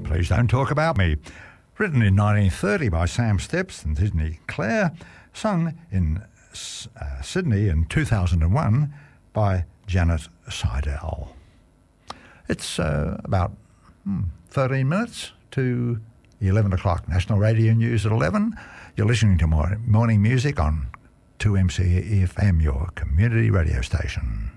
Please Don't Talk About Me. Written in 1930 by Sam Steps and Disney Clare, sung in Sydney in 2001 by Janet Seidel. It's about 13 minutes to 11 o'clock. National Radio News at 11. You're listening to Morning Music on 2MC FM, your community radio station.